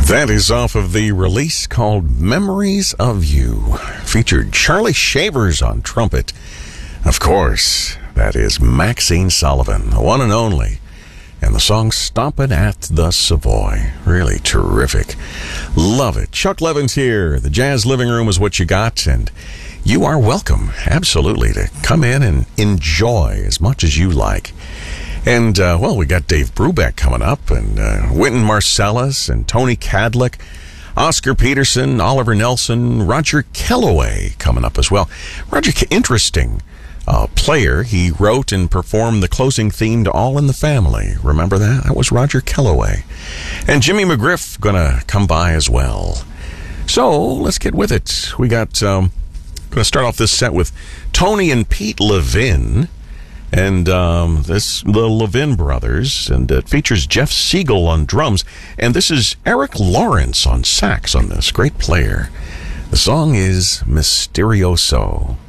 That is off of the release called Memories of You. Featured Charlie Shavers on trumpet. Of course, that is Maxine Sullivan, the one and only. And the song Stompin' at the Savoy. Really terrific. Love it. Chuck Levin's here. The Jazz Living Room is what you got, and you are welcome, absolutely, to come in and enjoy as much as you like. And, we got Dave Brubeck coming up, and Wynton Marsalis, and Tony Cadlick, Oscar Peterson, Oliver Nelson, Roger Kellaway coming up as well. Roger, interesting player. He wrote and performed the closing theme to All in the Family. Remember that? That was Roger Kellaway. And Jimmy McGriff going to come by as well. So, let's get with it. We got, going to start off this set with Tony and Pete Levin. And this the Levin brothers, and it features Jeff Siegel on drums, and this is Eric Lawrence on sax on this. Great player. The song is Mysterioso.